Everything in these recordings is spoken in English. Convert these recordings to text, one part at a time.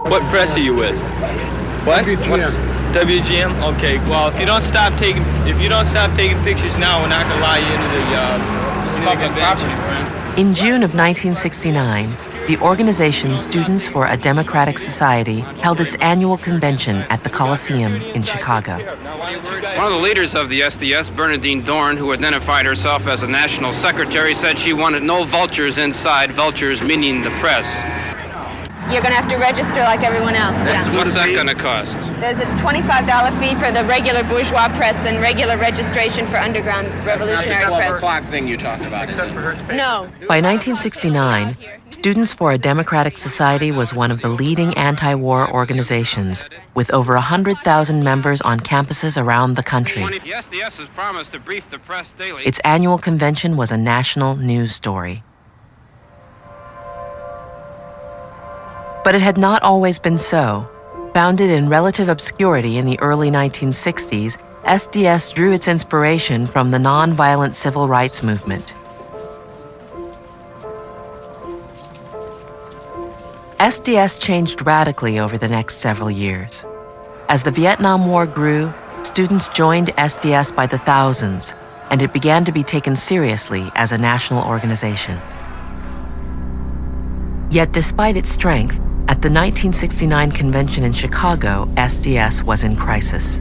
What press are you with? What? WGM. WGM? Okay. Well, if you don't stop taking pictures now, we're not gonna allow you into the convention. In June of 1969, the organization Students for a Democratic Society held its annual convention at the Coliseum in Chicago. One of the leaders of the SDS, Bernadine Dorn, who identified herself as a national secretary, said she wanted no vultures inside, vultures meaning the press. You're going to have to register like everyone else. What's that going to cost? There's a $25 fee for the regular bourgeois press and regular registration for underground revolutionary press. That's the 12 o'clock thing you talked about. No. By 1969, Students for a Democratic Society was one of the leading anti-war organizations, with over 100,000 members on campuses around the country. The SDS has promised to brief the press daily. Its annual convention was a national news story. But it had not always been so. Founded in relative obscurity in the early 1960s, SDS drew its inspiration from the nonviolent civil rights movement. SDS changed radically over the next several years. As the Vietnam War grew, students joined SDS by the thousands, and it began to be taken seriously as a national organization. Yet despite its strength, at the 1969 convention in Chicago, SDS was in crisis.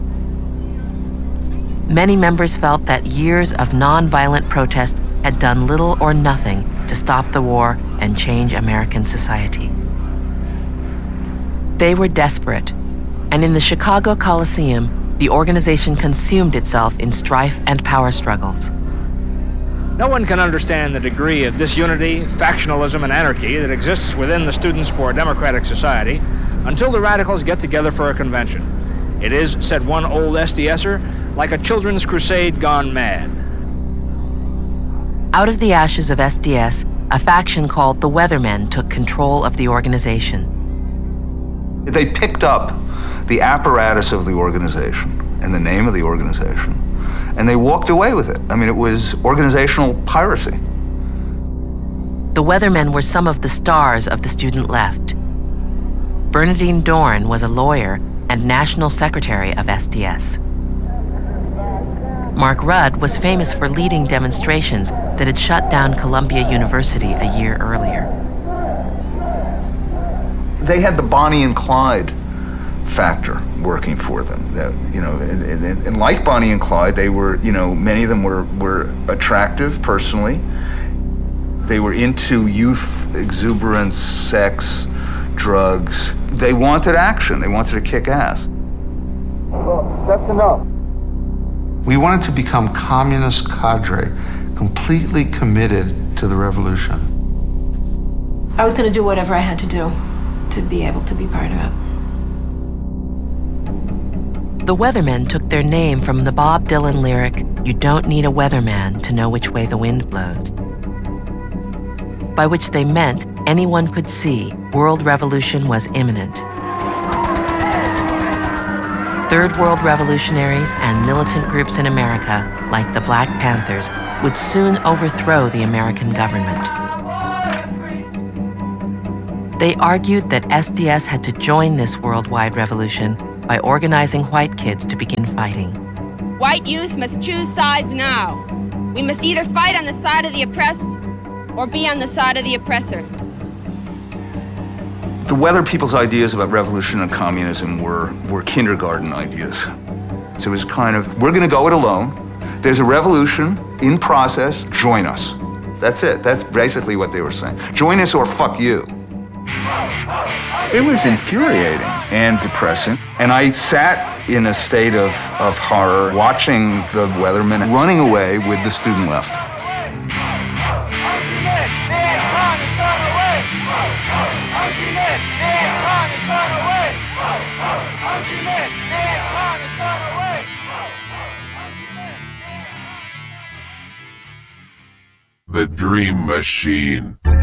Many members felt that years of nonviolent protest had done little or nothing to stop the war and change American society. They were desperate, and in the Chicago Coliseum, the organization consumed itself in strife and power struggles. No one can understand the degree of disunity, factionalism, and anarchy that exists within the Students for a Democratic Society until the radicals get together for a convention. It is, said one old SDSer, like a children's crusade gone mad. Out of the ashes of SDS, a faction called the Weathermen took control of the organization. They picked up the apparatus of the organization and the name of the organization, and they walked away with it. I mean, it was organizational piracy. The Weathermen were some of the stars of the student left. Bernadine Dorn was a lawyer and national secretary of SDS. Mark Rudd was famous for leading demonstrations that had shut down Columbia University a year earlier. They had the Bonnie and Clyde factor working for them. That, you know, and like Bonnie and Clyde, they were, you know, many of them were attractive personally. They were into youth exuberance, sex, drugs. They wanted action. They wanted to kick ass. Well, that's enough. We wanted to become communist cadre, completely committed to the revolution. I was going to do whatever I had to do to be able to be part of it. The Weathermen took their name from the Bob Dylan lyric, "You don't need a weatherman to know which way the wind blows," by which they meant anyone could see world revolution was imminent. Third World revolutionaries and militant groups in America, like the Black Panthers, would soon overthrow the American government. They argued that SDS had to join this worldwide revolution by organizing white kids to begin fighting. White youth must choose sides now. We must either fight on the side of the oppressed or be on the side of the oppressor. The Weather people's ideas about revolution and communism were kindergarten ideas. So it was kind of, we're going to go it alone. There's a revolution in process. Join us. That's it. That's basically what they were saying. Join us or fuck you. It was infuriating and depressing. And I sat in a state of horror watching the Weathermen running away with the student left. The Dream Machine.